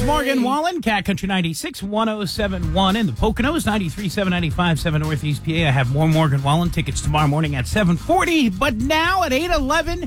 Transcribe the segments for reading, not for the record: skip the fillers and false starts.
Morgan Wallen, Cat Country 96, 107.1 in the Poconos, 93.7, 95.7 Northeast PA. I have more Morgan Wallen tickets tomorrow morning at 7:40, but now at 8:11,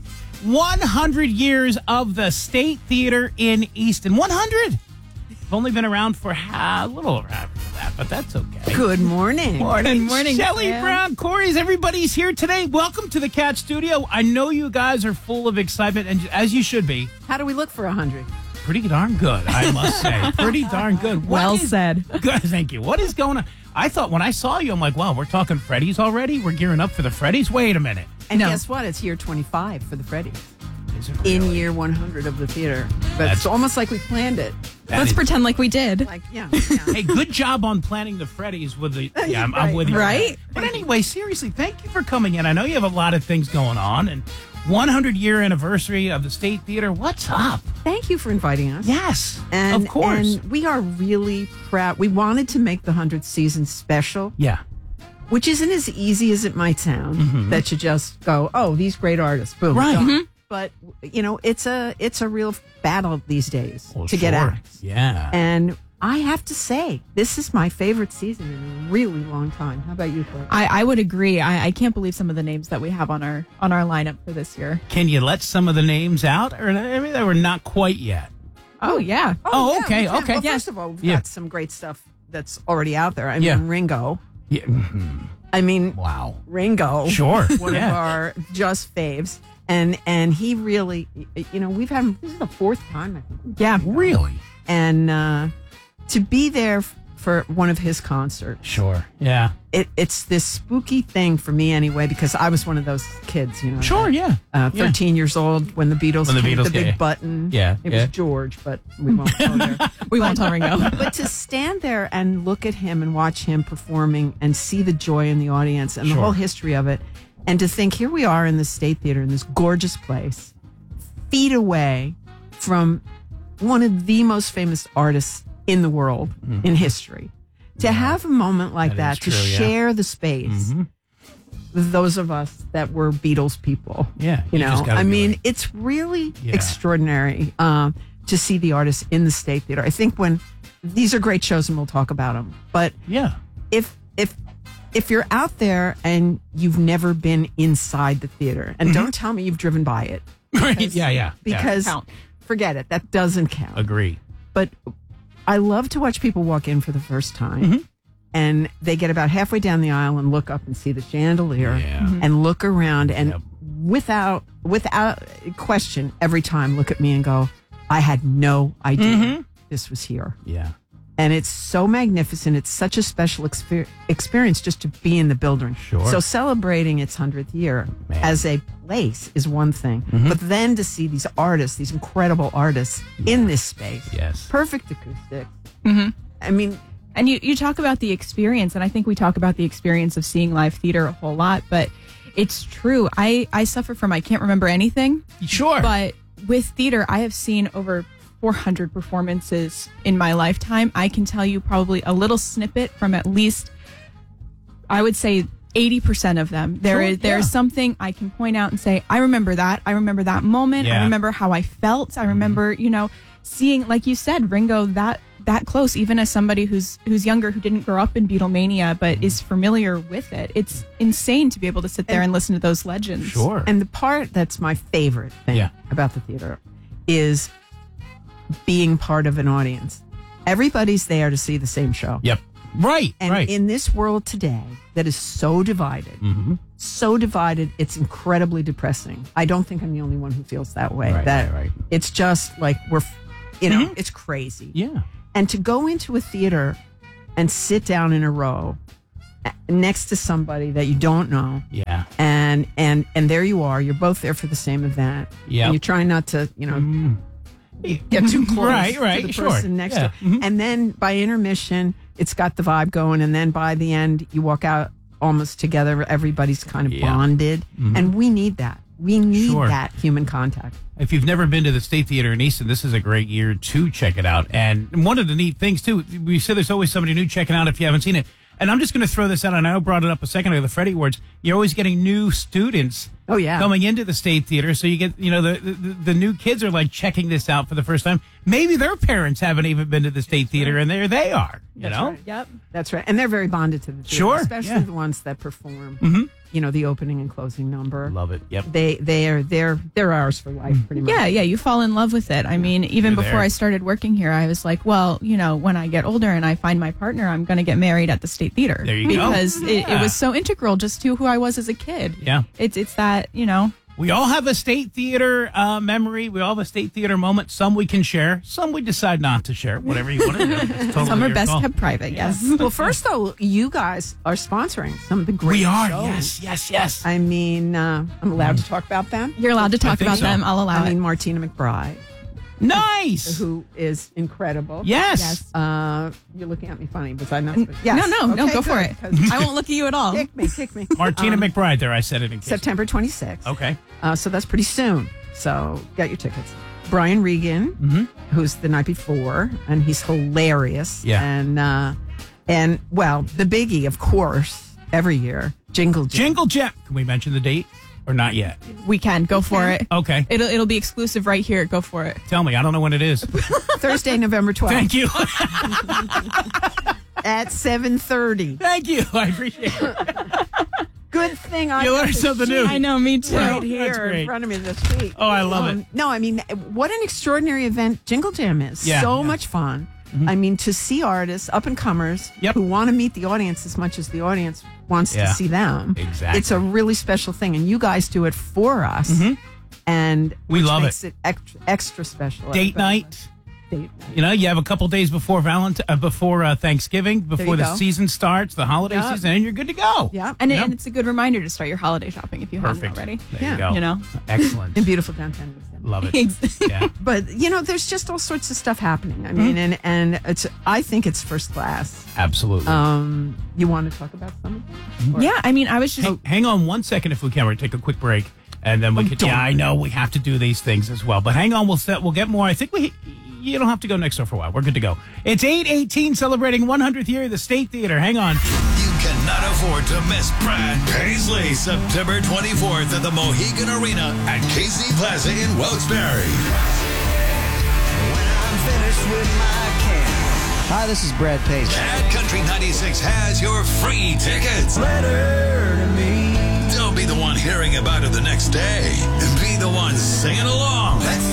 100 years of the State Theater in Easton. 100! I've only been around for a little over half of that, but that's okay. Good morning. Morning. Morning, Shelley Sam. Brown, Corey's, everybody's here today. Welcome to the Cat Studio. I know you guys are full of excitement, and as you should be. How do we look for 100? Pretty darn good, I must say. Pretty darn good. Well said. Good, thank you. What is going on? I thought when I saw you, I'm like, wow, we're talking Freddy's already? We're gearing up for the Freddy's? Wait a minute. And No. guess what? It's year 25 for the Freddy's. Is it In really? year 100 of the theater. But That's- it's almost like we planned it. That Let's is- pretend like we did. Like, yeah. Hey, good job on planning the Freddy's with the... Yeah, I'm with you. Right? But anyway, seriously, thank you for coming in. I know you have a lot of things going on, and 100-year anniversary of the State Theater. What's up? Thank you for inviting us. Yes, And, of course. And we are really proud. We wanted to make the 100th season special, Yeah. which isn't as easy as it might sound, that you just go, oh, these great artists, boom. Right. done. But, you know, it's a real battle these days Well, to get sure. acts. Yeah. And I have to say, this is my favorite season in a really long time. How about you, Claire? I would agree. I can't believe some of the names that we have on our lineup for this year. Can you let some of the names out? Or I mean, they were not quite yet. Oh, yeah. Oh, yeah, okay, we can. okay. Well, Yeah. first of all, we've Yeah. got some great stuff that's already out there. I Yeah. mean, Ringo. Yeah. I mean, Wow. Ringo. Sure. One Yeah. of our just faves. And he really, you know, we've had him, this is the fourth time, I think. Yeah. Really? And to be there for one of his concerts, Sure. Yeah. it's this spooky thing for me anyway, because I was one of those kids, you know. Sure, yeah. 13 years old when the Beatles When the came, Beatles the big came. button. Yeah, It yeah. was George, but we won't go there. We won't tell Ringo. But to stand there and look at him and watch him performing and see the joy in the audience and the Sure. whole history of it, and to think, here we are in the State Theater in this gorgeous place, feet away from one of the most famous artists in the world in history. To have a moment like That that, is to true, yeah. share the space with those of us that were Beatles people. Yeah, You you just know, gotta I do mean, it. it's really Yeah. extraordinary to see the artists in the State Theater. I think when these are great shows and we'll talk about them, but Yeah. if you're out there and you've never been inside the theater, and don't tell me you've driven by it, Right. Yeah. because Count. forget it, that doesn't count. Agree. But I love to watch people walk in for the first time and they get about halfway down the aisle and look up and see the chandelier Yeah. and look around and Yep. without question every time look at me and go, I had no idea this was here. Yeah. And it's so magnificent. It's such a special experience just to be in the building. Sure. So celebrating its 100th year Man. as a place is one thing. But then to see these artists, these incredible artists in this space. Yes. Perfect acoustics. I mean, And you talk about the experience, and I think we talk about the experience of seeing live theater a whole lot, but it's true. I suffer from I can't remember anything, Sure. but with theater, I have seen over 400 performances in my lifetime. I can tell you probably a little snippet from at least, I would say, 80% of them. There's yeah. something I can point out and say, I remember that. I remember that moment. Yeah. I remember how I felt. I remember, seeing, like you said, Ringo that close, even as somebody who's younger, who didn't grow up in Beatlemania, but is familiar with it. It's insane to be able to sit there and listen to those legends. Sure. and the part that's my favorite thing Yeah. about the theater is being part of an audience. Everybody's there to see the same show. Yep. Right. And right. in this world today that is so divided, it's incredibly depressing. I don't think I'm the only one who feels that way. Right, that right. It's just like it's crazy. Yeah. And to go into a theater and sit down in a row next to somebody that you don't know, Yeah. and there you are, you're both there for the same event. Yep. And you're trying not to, get too close Right, to the sure. person next Yeah. to you. And then by intermission, it's got the vibe going. And then by the end, you walk out almost together. Everybody's kind of Yeah. bonded. And we need that. We need Sure. that human contact. If you've never been to the State Theater in Easton, this is a great year to check it out. And one of the neat things, too, we said there's always somebody new checking out if you haven't seen it. And I'm just going to throw this out. I know I brought it up a second ago, the Freddie Awards. You're always getting new students Oh, yeah. coming into the State Theater. So you get, the new kids are like checking this out for the first time. Maybe their parents haven't even been to the State Theater, and there they are, you know? Right. Yep. That's right. And they're very bonded to the theater, Sure, especially yeah. the ones that perform, the opening and closing number. Love it. Yep. They're ours for life, pretty much. Yeah, you fall in love with it. I mean, even You're before there. I started working here, I was like, well, when I get older and I find my partner, I'm going to get married at the State Theater. There you go. Because it was so integral just to who I was as a kid. Yeah. It's that, We all have a State Theater memory. We all have a State Theater moment. Some we can share. Some we decide not to share. Whatever you want to do. It's totally some are your best call. kept private, yes. Well, first, though, you guys are sponsoring some of the great We are. shows. Yes. I mean, I'm allowed to talk about them. You're allowed to talk think about so. them. I'll allow I mean, it. Martina McBride, Nice. who is incredible. Yes. You're looking at me funny, was I not? Yes. No, Okay, go for good, it. 'cause- I won't look at you at all. Kick me. Martina McBride there. I said it in case. September 26th. Okay. So that's pretty soon. So get your tickets. Brian Regan, who's the night before, and he's hilarious. Yeah. And well, the biggie, of course, every year, Jingle Jam. Jingle Jam. Can we mention the date or not yet? We can. Go for it. Okay. It'll be exclusive right here. Go for it. Tell me. I don't know when it is. Thursday, November 12th Thank you. at 7:30. Thank you. I appreciate it. Good thing I You have learned the something sheet new. I know, me too. right That's here great. in front of me, the sheet. Oh, I love it. No, I mean, what an extraordinary event Jingle Jam is. Yeah, So yeah. much fun. I mean, to see artists, up and comers, Yep. who want to meet the audience as much as the audience wants Yeah. to see them. Exactly. It's a really special thing, and you guys do it for us. And We which love makes it extra special. Date Everybody night. loves Date night. You have a couple days before before Thanksgiving, before you the go. season starts, the holiday Yep. season, and you're good to go. Yeah. And, Yep. and it's a good reminder to start your holiday shopping if you Perfect. haven't already. There Yeah. you go. You know. Excellent. In beautiful downtown Houston. Love it. Yeah. But there's just all sorts of stuff happening. I mean, and I think it's first class. Absolutely. You want to talk about some of it? Yeah, I mean, I was just. Hang on one second if we can. We're going to take a quick break, and then we can. Yeah, I know we have to do these things as well. But hang on, we'll get more. I think you don't have to go next door for a while. We're good to go. It's 8/18, celebrating 100th year of the State Theater. Hang on. You cannot afford to miss Brad Paisley, September 24th at the Mohegan Arena at KC Plaza in Wilkes-Barre. When I'm finished with my can. Hi, this is Brad Paisley. At Country 96 has your free tickets. Letter to me. Don't be the one hearing about it the next day. Be the one singing along. Let's